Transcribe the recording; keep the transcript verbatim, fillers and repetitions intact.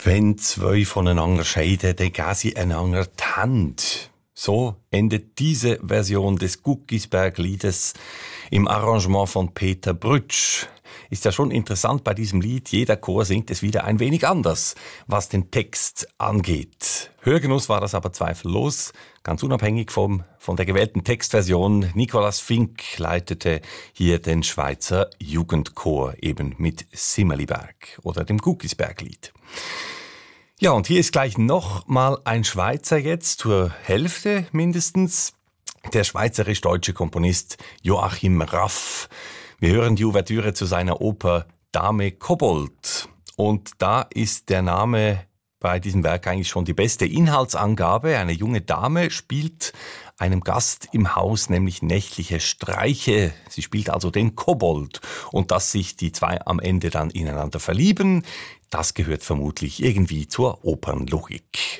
Wenn zwei voneinander scheiden, dann gehen sie einander die Hand. So endet diese Version des Guckisberg-Liedes im Arrangement von Peter Brütsch. Ist ja schon interessant bei diesem Lied, jeder Chor singt es wieder ein wenig anders, was den Text angeht. Hörgenuss war das aber zweifellos, ganz unabhängig vom, von der gewählten Textversion. Nicolas Fink leitete hier den Schweizer Jugendchor, eben mit Simmerliberg oder dem Guckisberg-Lied. Ja, und hier ist gleich noch mal ein Schweizer jetzt, zur Hälfte mindestens, der schweizerisch-deutsche Komponist Joachim Raff. Wir hören die Ouvertüre zu seiner Oper Dame Kobold. Und da ist der Name bei diesem Werk eigentlich schon die beste Inhaltsangabe. Eine junge Dame spielt einem Gast im Haus nämlich nächtliche Streiche. Sie spielt also den Kobold. Und dass sich die zwei am Ende dann ineinander verlieben, das gehört vermutlich irgendwie zur Opernlogik.